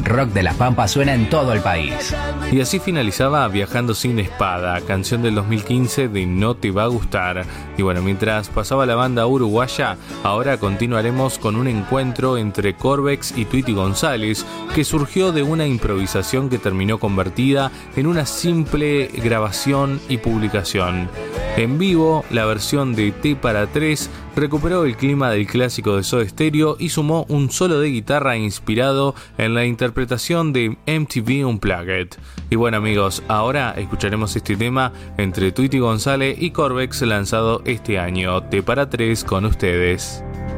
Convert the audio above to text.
rock de La Pampa suena en todo el país. Y así finalizaba Viajando sin espada, canción del 2015 de No te va a gustar. Y bueno, mientras pasaba la banda uruguaya, ahora continuaremos con un encuentro entre Corvex y Tweety González, que surgió de una improvisación que terminó convertida en una simple grabación y publicación. En vivo, la versión de T para 3 recuperó el clima del clásico de Soda Stereo y sumó un solo de guitarra inspirado en la interpretación de MTV Unplugged. Y bueno amigos, ahora escucharemos este tema entre Tweety González y Corvex lanzado este año, T para 3 con ustedes.